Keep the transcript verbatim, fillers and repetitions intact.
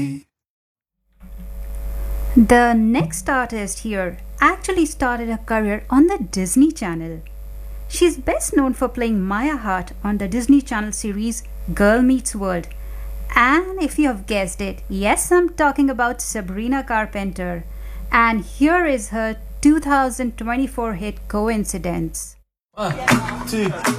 The next artist here actually started her career on the Disney Channel. She's best known for playing Maya Hart on the Disney Channel series Girl Meets World. And if you have guessed it, yes, I'm talking about Sabrina Carpenter. And here is her two thousand twenty-four hit Coincidence. One, two.